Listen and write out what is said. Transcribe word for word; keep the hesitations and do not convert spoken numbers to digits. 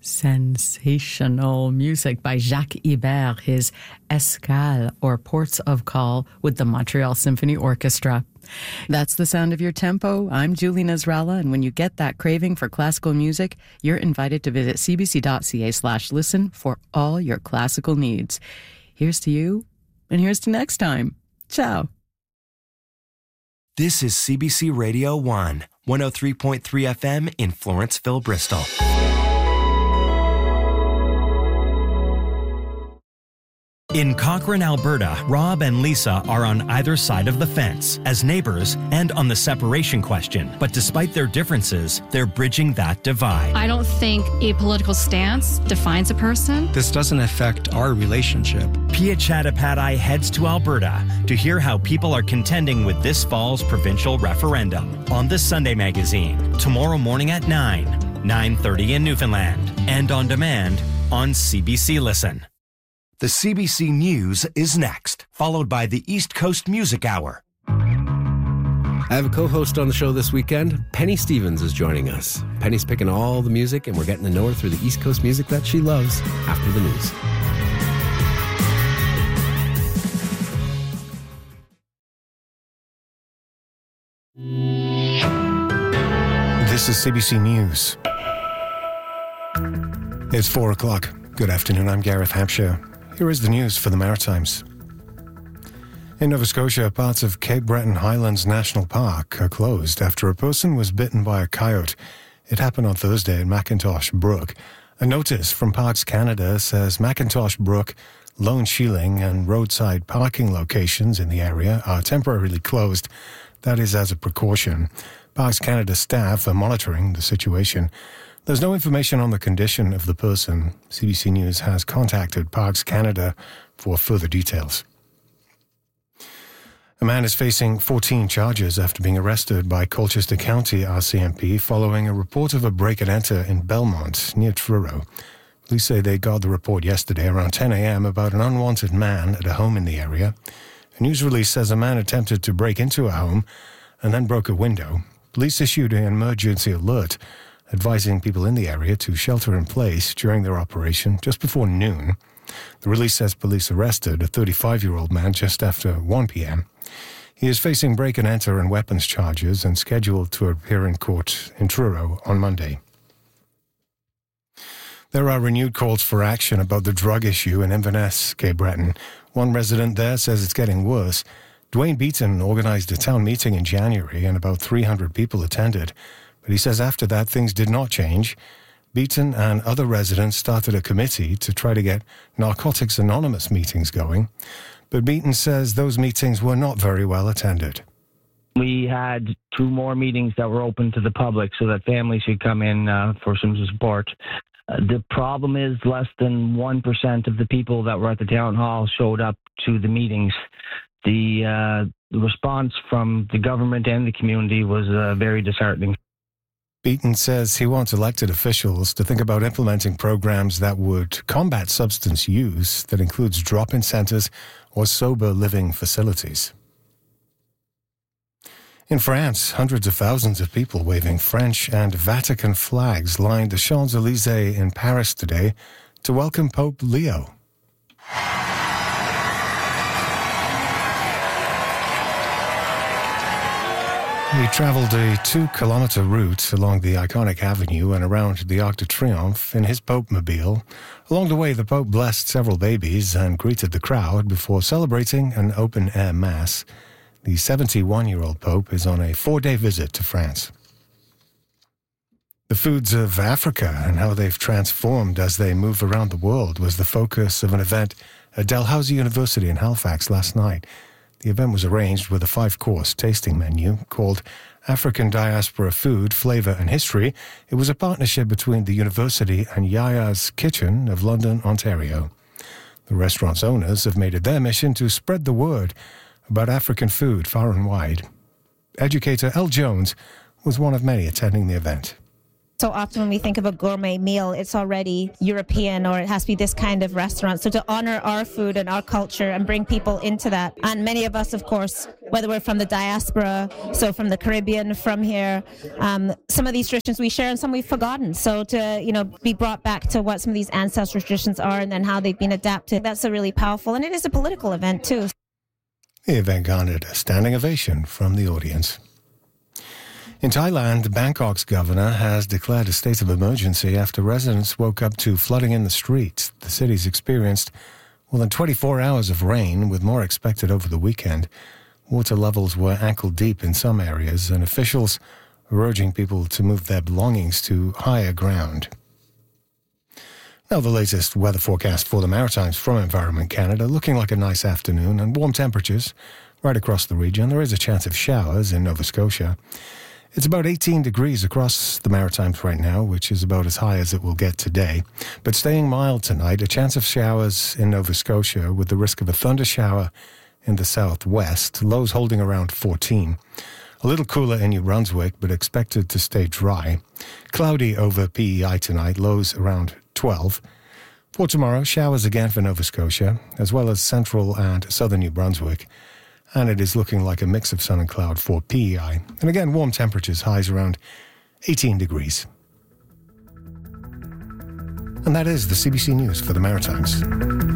Sensational music by Jacques Ibert, his Escale, or Ports of Call, with the Montreal Symphony Orchestra. That's the sound of your tempo. I'm Julie Nasrallah, and when you get that craving for classical music, you're invited to visit cbc.ca slash listen for all your classical needs. Here's to you, and here's to next time. Ciao. This is C B C Radio one, one oh three point three F M in Florenceville, Bristol. In Cochrane, Alberta, Rob and Lisa are on either side of the fence, as neighbors and on the separation question. But despite their differences, they're bridging that divide. I don't think a political stance defines a person. This doesn't affect our relationship. Pia Chattopadhyay heads to Alberta to hear how people are contending with this fall's provincial referendum on the Sunday Magazine, tomorrow morning at nine, nine thirty in Newfoundland, and on demand on C B C Listen. The C B C News is next, followed by the East Coast Music Hour. I have a co-host on the show this weekend. Penny Stevens is joining us. Penny's picking all the music, and we're getting to know her through the East Coast music that she loves after the news. This is C B C News. It's four o'clock. Good afternoon, I'm Gareth Hampshire. Here is the news for the Maritimes. In Nova Scotia, parts of Cape Breton Highlands National Park are closed after a person was bitten by a coyote. It happened on Thursday at Macintosh Brook. A notice from Parks Canada says Macintosh Brook, Lone Shieling, and roadside parking locations in the area are temporarily closed. That is as a precaution. Parks Canada staff are monitoring the situation. There's no information on the condition of the person. C B C News has contacted Parks Canada for further details. A man is facing fourteen charges after being arrested by Colchester County R C M P following a report of a break-and-enter in Belmont, near Truro. Police say they got the report yesterday around ten a.m. about an unwanted man at a home in the area. A news release says a man attempted to break into a home and then broke a window. Police issued an emergency alert advising people in the area to shelter in place during their operation just before noon. The release says police arrested a thirty-five-year-old man just after one p.m. He is facing break-and-enter and weapons charges and scheduled to appear in court in Truro on Monday. There are renewed calls for action about the drug issue in Inverness, Cape Breton. One resident there says it's getting worse. Dwayne Beaton organized a town meeting in January and about three hundred people attended. But he says after that, things did not change. Beaton and other residents started a committee to try to get Narcotics Anonymous meetings going. But Beaton says those meetings were not very well attended. We had two more meetings that were open to the public so that families could come in uh, for some support. Uh, the problem is less than one percent of the people that were at the town hall showed up to the meetings. The, uh, the response from the government and the community was uh, very disheartening. Beaton says he wants elected officials to think about implementing programs that would combat substance use that includes drop-in centres or sober living facilities. In France, hundreds of thousands of people waving French and Vatican flags lined the Champs-Élysées in Paris today to welcome Pope Leo. He travelled a two-kilometre route along the iconic avenue and around the Arc de Triomphe in his Pope-mobile. Along the way, the Pope blessed several babies and greeted the crowd before celebrating an open-air mass. The seventy-one-year-old Pope is on a four-day visit to France. The foods of Africa and how they've transformed as they move around the world was the focus of an event at Dalhousie University in Halifax last night. The event was arranged with a five-course tasting menu called African Diaspora Food, Flavor and History. It was a partnership between the university and Yaya's Kitchen of London, Ontario. The restaurant's owners have made it their mission to spread the word about African food far and wide. Educator Elle Jones was one of many attending the event. So often when we think of a gourmet meal, it's already European or it has to be this kind of restaurant. So to honor our food and our culture and bring people into that. And many of us, of course, whether we're from the diaspora, so from the Caribbean, from here, um, some of these traditions we share and some we've forgotten. So to, you know, be brought back to what some of these ancestral traditions are and then how they've been adapted, that's a really powerful, and it is a political event too. The event garnered a standing ovation from the audience. In Thailand, Bangkok's governor has declared a state of emergency after residents woke up to flooding in the streets. The city's experienced more than twenty-four hours of rain, with more expected over the weekend. Water levels were ankle deep in some areas, and officials are urging people to move their belongings to higher ground. Now the latest weather forecast for the Maritimes from Environment Canada, looking like a nice afternoon and warm temperatures right across the region. There is a chance of showers in Nova Scotia. It's about eighteen degrees across the Maritimes right now, which is about as high as it will get today. But staying mild tonight, a chance of showers in Nova Scotia with the risk of a thunder shower in the southwest, lows holding around fourteen. A little cooler in New Brunswick, but expected to stay dry. Cloudy over P E I tonight, lows around twelve. For tomorrow, showers again for Nova Scotia, as well as central and southern New Brunswick. And it is looking like a mix of sun and cloud for P E I. And again, warm temperatures, highs around eighteen degrees. And that is the C B C News for the Maritimes.